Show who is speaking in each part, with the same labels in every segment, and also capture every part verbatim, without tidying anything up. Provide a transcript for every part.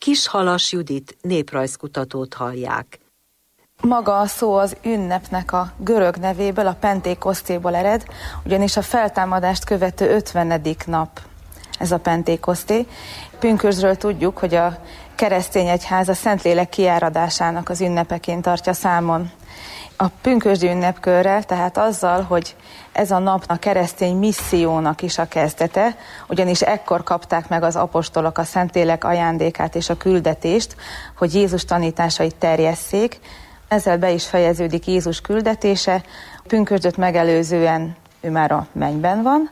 Speaker 1: Kishalas Judit néprajzkutatót hallják.
Speaker 2: Maga a szó az ünnepnek a görög nevéből, a Pentékosztéból ered, ugyanis a feltámadást követő ötvenedik nap ez a Pentékoszté. Pünkösdről tudjuk, hogy a keresztény egyház a Szentlélek kiáradásának az ünnepeként tartja számon. A pünkösdi ünnepkörrel, tehát azzal, hogy ez a nap a keresztény missziónak is a kezdete, ugyanis ekkor kapták meg az apostolok a Szentlélek ajándékát és a küldetést, hogy Jézus tanításait terjesszék. Ezzel be is fejeződik Jézus küldetése. A pünkösdöt megelőzően ő már a mennyben van,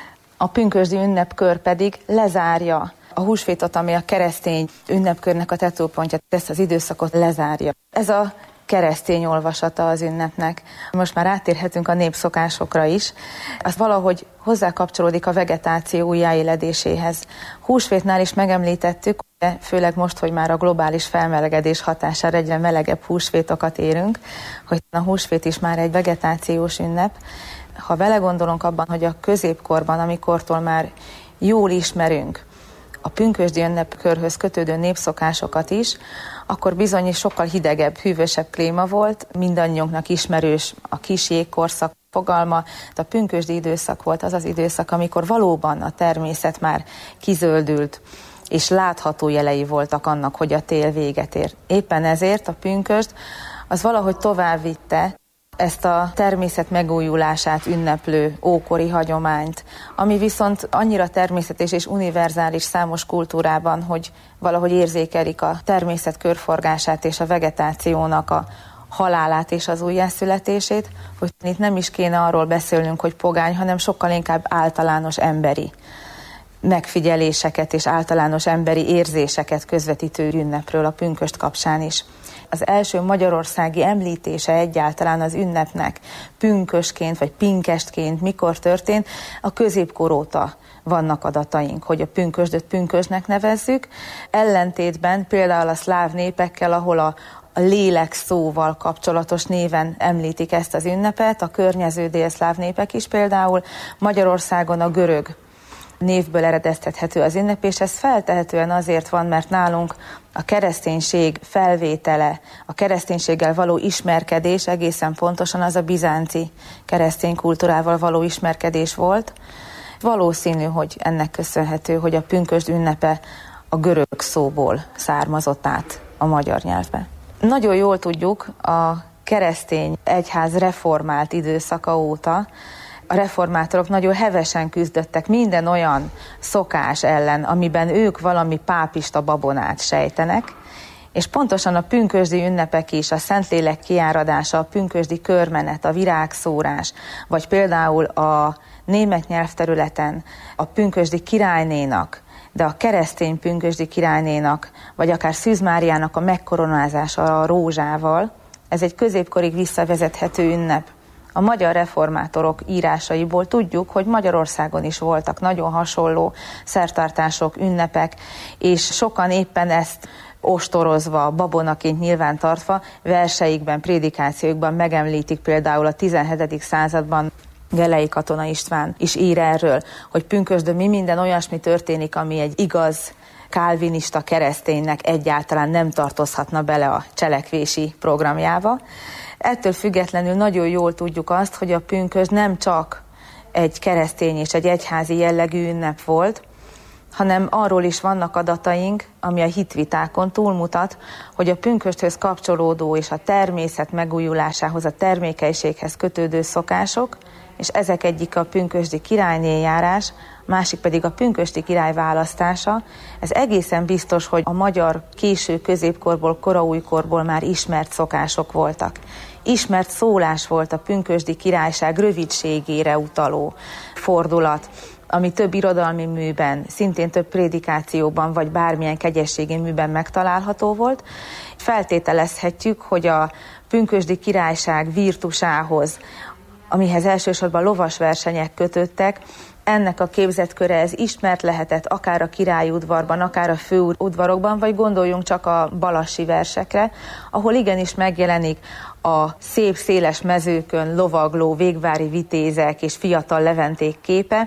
Speaker 2: a pünkösdi ünnepkör pedig lezárja a húsvétot, ami a keresztény ünnepkörnek a tetőpontja, ezt az időszakot lezárja. Ez a keresztény olvasata az ünnepnek. Most már átérhetünk a népszokásokra is. Az valahogy hozzákapcsolódik a vegetáció újjáéledéséhez. Húsvétnál is megemlítettük, de főleg most, hogy már a globális felmelegedés hatására egyre melegebb húsvétokat érünk, hogy a húsvét is már egy vegetációs ünnep. Ha belegondolunk abban, hogy a középkorban, amikortól már jól ismerünk a pünkösdi ünnepkörhöz kötődő népszokásokat is, akkor bizony sokkal hidegebb, hűvösebb klíma volt, mindannyiunknak ismerős a kis jégkorszak fogalma, de a pünkösdi időszak volt az az időszak, amikor valóban a természet már kizöldült, és látható jelei voltak annak, hogy a tél véget ér. Éppen ezért a pünkösd az valahogy tovább vitte ezt a természet megújulását ünneplő ókori hagyományt, ami viszont annyira természetes és univerzális számos kultúrában, hogy valahogy érzékelik a természet körforgását és a vegetációnak a halálát és az újjászületését, hogy itt nem is kéne arról beszélnünk, hogy pogány, hanem sokkal inkább általános emberi megfigyeléseket és általános emberi érzéseket közvetítő ünnepről a pünkösd kapcsán is. Az első magyarországi említése egyáltalán az ünnepnek pünkösként vagy pinkestként mikor történt, a középkor óta vannak adataink, hogy a pünkösdöt pünkösdnek nevezzük, ellentétben például a szláv népekkel, ahol a a lélek szóval kapcsolatos néven említik ezt az ünnepet, a környező délszláv népek is például, Magyarországon a görög névből eredeztethető az ünnep, és ez feltehetően azért van, mert nálunk a kereszténység felvétele, a kereszténységgel való ismerkedés egészen pontosan az a bizánci keresztény kultúrával való ismerkedés volt. Valószínű, hogy ennek köszönhető, hogy a pünkösd ünnepe a görög szóból származott át a magyar nyelvbe. Nagyon jól tudjuk, a keresztény egyház reformált időszaka óta a reformátorok nagyon hevesen küzdöttek minden olyan szokás ellen, amiben ők valami pápista babonát sejtenek, és pontosan a pünkösdi ünnepek is, a Szentlélek kiáradása, a pünkösdi körmenet, a virágszórás, vagy például a német nyelvterületen a pünkösdi királynénak, de a keresztény pünkösdi királynénak, vagy akár Szűz Máriának a megkoronázása a rózsával, ez egy középkorig visszavezethető ünnep. A magyar reformátorok írásaiból tudjuk, hogy Magyarországon is voltak nagyon hasonló szertartások, ünnepek, és sokan éppen ezt ostorozva, babonaként nyilvántartva verseikben, prédikációkban megemlítik, például a tizenhetedik században Gelei Katona István is ír erről, hogy pünkösdön mi minden olyasmi történik, ami egy igaz kálvinista kereszténynek egyáltalán nem tartozhatna bele a cselekvési programjába. Ettől függetlenül nagyon jól tudjuk azt, hogy a pünkösd nem csak egy keresztény és egy egyházi jellegű ünnep volt, hanem arról is vannak adataink, ami a hitvitákon túlmutat, hogy a pünkösdhöz kapcsolódó és a természet megújulásához, a termékenységhez kötődő szokások, és ezek egyik a pünkösdi királynéjárás, másik pedig a pünkösdi király választása. Ez egészen biztos, hogy a magyar késő középkorból, koraújkorból már ismert szokások voltak. Ismert szólás volt a pünkösdi királyság rövidségére utaló fordulat, ami több irodalmi műben, szintén több prédikációban, vagy bármilyen kegyességi műben megtalálható volt. Feltételezhetjük, hogy a pünkösdi királyság virtusához, amihez elsősorban lovas versenyek kötöttek, ennek a képzetköre ez ismert lehetett akár a királyudvarban, akár a főudvarokban, vagy gondoljunk csak a balassi versekre, ahol igenis megjelenik a szép széles mezőkön lovagló végvári vitézek és fiatal leventék képe,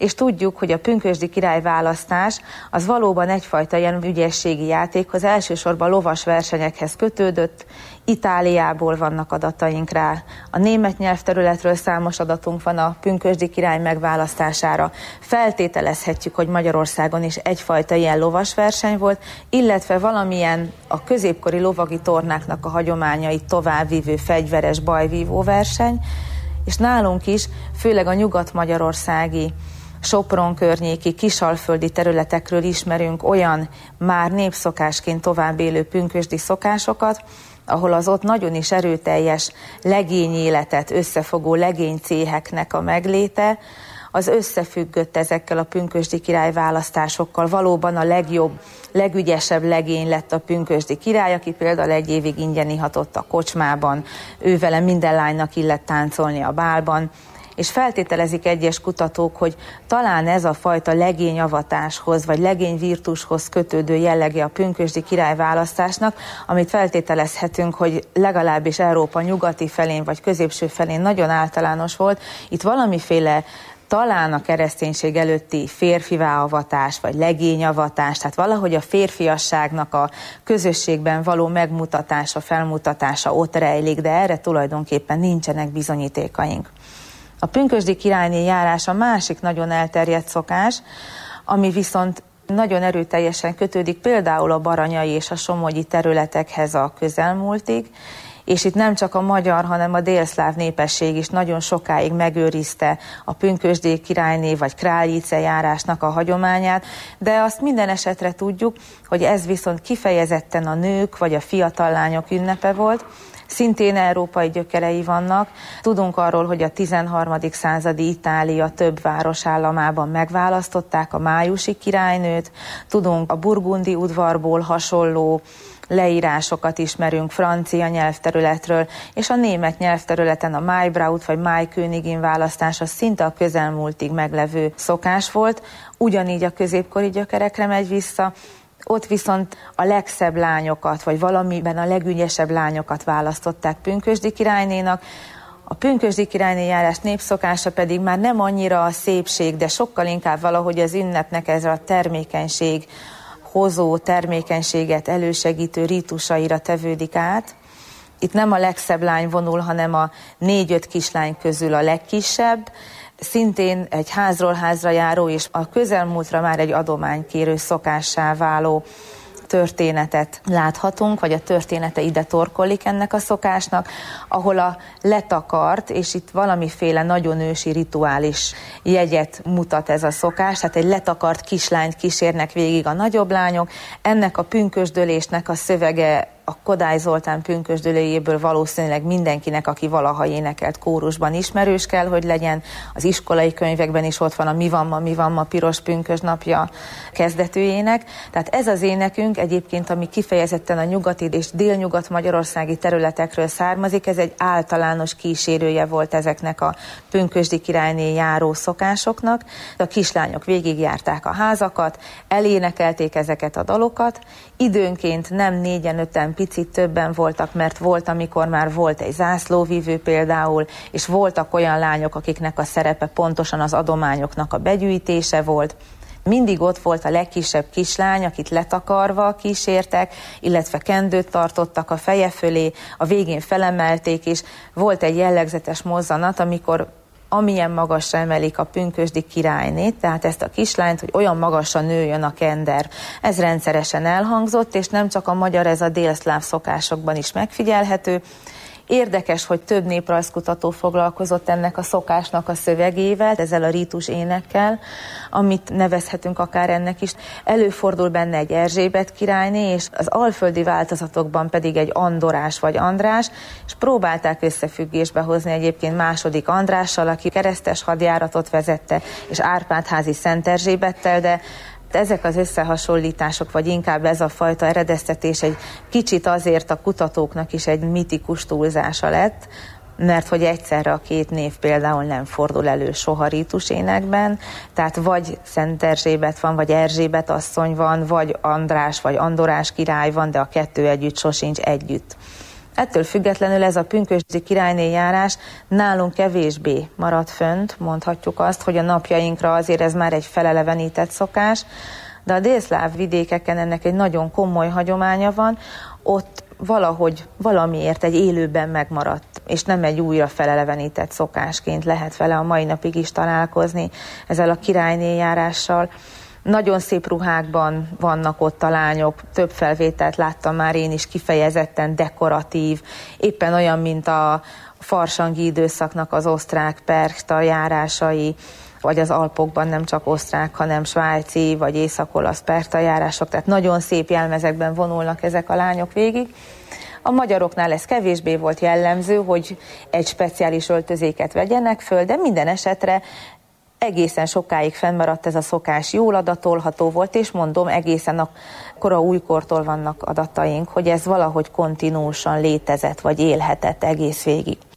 Speaker 2: és tudjuk, hogy a pünkösdi királyválasztás az valóban egyfajta ilyen ügyességi játékhoz, elsősorban lovas versenyekhez kötődött. Itáliából vannak adataink rá. A német nyelvterületről számos adatunk van a pünkösdi király megválasztására. Feltételezhetjük, hogy Magyarországon is egyfajta ilyen lovas verseny volt, illetve valamilyen a középkori lovagi tornáknak a hagyományait továbbvívő fegyveres bajvívó verseny, és nálunk is, főleg a nyugat-magyarországi, Sopron környéki, kisalföldi területekről ismerünk olyan már népszokásként tovább élő pünkösdi szokásokat, ahol az ott nagyon is erőteljes legényéletet összefogó legénycéheknek a megléte, az összefüggött ezekkel a pünkösdi királyválasztásokkal. Valóban a legjobb, legügyesebb legény lett a pünkösdi király, aki például egy évig ingyen ihatott a kocsmában, ővele minden lánynak illett táncolni a bálban, és feltételezik egyes kutatók, hogy talán ez a fajta legényavatáshoz, vagy legényvirtushoz kötődő jellege a pünkösdi királyválasztásnak, amit feltételezhetünk, hogy legalábbis Európa nyugati felén, vagy középső felén nagyon általános volt. Itt valamiféle talán a kereszténység előtti férfivá-avatás, vagy legényavatás, tehát valahogy a férfiasságnak a közösségben való megmutatása, felmutatása ott rejlik, de erre tulajdonképpen nincsenek bizonyítékaink. A pünkösdi királyné járás a másik nagyon elterjedt szokás, ami viszont nagyon erőteljesen kötődik például a baranyai és a somogyi területekhez a közelmúltig, és itt nem csak a magyar, hanem a délszláv népesség is nagyon sokáig megőrizte a pünkösdi királyné vagy krályice járásnak a hagyományát, de azt minden esetre tudjuk, hogy ez viszont kifejezetten a nők vagy a fiatal lányok ünnepe volt. Szintén európai gyökerei vannak. Tudunk arról, hogy a tizenharmadik századi Itália több városállamában megválasztották a májusi királynőt. Tudunk a burgundi udvarból hasonló leírásokat ismerünk francia nyelvterületről, és a német nyelvterületen a Maibraut vagy Maikönigin választása szinte a közelmúltig meglevő szokás volt. Ugyanígy a középkori gyökerekre megy vissza. Ott viszont a legszebb lányokat, vagy valamiben a legügyesebb lányokat választották pünkösdi királynénak. A pünkösdi királyné járás népszokása pedig már nem annyira a szépség, de sokkal inkább valahogy az ünnepnek ez a termékenység hozó, termékenységet elősegítő rítusaira tevődik át. Itt nem a legszebb lány vonul, hanem a négy-öt kislány közül a legkisebb, szintén egy házról házra járó és a közelmúltra már egy adománykérő szokássá váló történetet láthatunk, vagy a története ide torkollik ennek a szokásnak, ahol a letakart, és itt valamiféle nagyon ősi rituális jegyet mutat ez a szokás, tehát egy letakart kislányt kísérnek végig a nagyobb lányok. Ennek a pünkösdölésnek a szövege a Kodály Zoltán pünkösdölőjéből valószínűleg mindenkinek, aki valaha énekelt kórusban ismerős kell, hogy legyen. Az iskolai könyvekben is ott van a Mi van ma, mi van ma piros pünkös napja kezdetű ének. Tehát ez az énekünk egyébként, ami kifejezetten a nyugati és délnyugat magyarországi területekről származik, ez egy általános kísérője volt ezeknek a pünkösdi királyné járó szokásoknak. A kislányok végigjárták a házakat, elénekelték ezeket a dalokat, időnként nem négyen, öten, picit többen voltak, mert volt, amikor már volt egy zászlóvívő például, és voltak olyan lányok, akiknek a szerepe pontosan az adományoknak a begyűjtése volt. Mindig ott volt a legkisebb kislány, akit letakarva kísértek, illetve kendőt tartottak a feje fölé, a végén felemelték, és volt egy jellegzetes mozzanat, amikor amilyen magasra emelik a pünkösdi királynét, tehát ezt a kislányt, hogy olyan magasra nőjön a kender. Ez rendszeresen elhangzott, és nem csak a magyar, ez a délszláv szokásokban is megfigyelhető. Érdekes, hogy több néprajzkutató foglalkozott ennek a szokásnak a szövegével, ezzel a rítus énekkel, amit nevezhetünk akár ennek is. Előfordul benne egy Erzsébet királyné, és az alföldi változatokban pedig egy Andorás vagy András, és próbálták összefüggésbe hozni egyébként második Andrással, aki keresztes hadjáratot vezette, és Árpád-házi Szent Erzsébettel, de ezek az összehasonlítások, vagy inkább ez a fajta eredeztetés egy kicsit azért a kutatóknak is egy mitikus túlzása lett, mert hogy egyszerre a két név például nem fordul elő soha rítusénekben, tehát vagy Szent Erzsébet van, vagy Erzsébet asszony van, vagy András, vagy Andorás király van, de a kettő együtt sosincs együtt. Ettől függetlenül ez a pünkösdi királyné járás nálunk kevésbé maradt fönt, mondhatjuk azt, hogy a napjainkra azért ez már egy felelevenített szokás, de a délszláv vidékeken ennek egy nagyon komoly hagyománya van, ott valahogy valamiért egy élőben megmaradt, és nem egy újra felelevenített szokásként lehet vele a mai napig is találkozni ezzel a királyné járással. Nagyon szép ruhákban vannak ott a lányok, több felvételt láttam már én is, kifejezetten dekoratív, éppen olyan, mint a farsangi időszaknak az osztrák perkta járásai, vagy az Alpokban nem csak osztrák, hanem svájci, vagy észak-olasz perkta járások, tehát nagyon szép jelmezekben vonulnak ezek a lányok végig. A magyaroknál ez kevésbé volt jellemző, hogy egy speciális öltözéket vegyenek föl, de minden esetre egészen sokáig fennmaradt ez a szokás, jól adatolható volt, és mondom, egészen a kora újkortól vannak adataink, hogy ez valahogy kontinúusan létezett, vagy élhetett egész végig.